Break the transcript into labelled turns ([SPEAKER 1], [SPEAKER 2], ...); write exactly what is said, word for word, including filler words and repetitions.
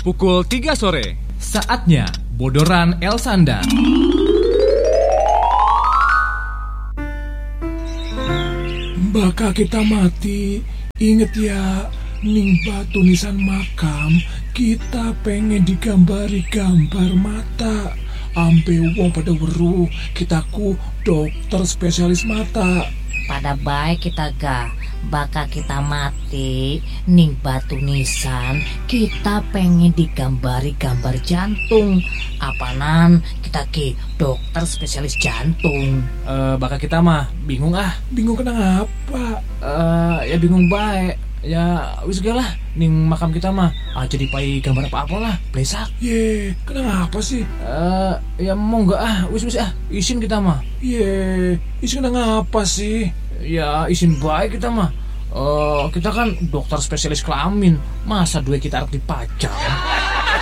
[SPEAKER 1] pukul tiga sore.
[SPEAKER 2] Saatnya Bodoran Elsanda.
[SPEAKER 3] Bakal kita mati, inget ya, nimba tulisan makam, kita pengen digambari gambar mata. Ampe wong pada weruh, kitaku dokter spesialis mata.
[SPEAKER 4] Pada baik kita ga bakal kita mati ning batu nisan kita pengen digambari gambar jantung apanan kita ki dokter spesialis jantung.
[SPEAKER 2] Uh, bakal kita mah bingung ah.
[SPEAKER 3] Bingung kenapa?
[SPEAKER 2] Uh, ya bingung baik. Ya wis gak lah ning makam kita mah aja dipai gambar apa-apa lah blesak.
[SPEAKER 3] Ye, kenapa sih?
[SPEAKER 2] Uh, ya mau gak ah wis wis ah izin kita mah.
[SPEAKER 3] Ye, izin kenapa sih?
[SPEAKER 2] Ya izin baik kita mah. Uh, kita kan dokter spesialis kelamin, masa duit kita harus dipajang?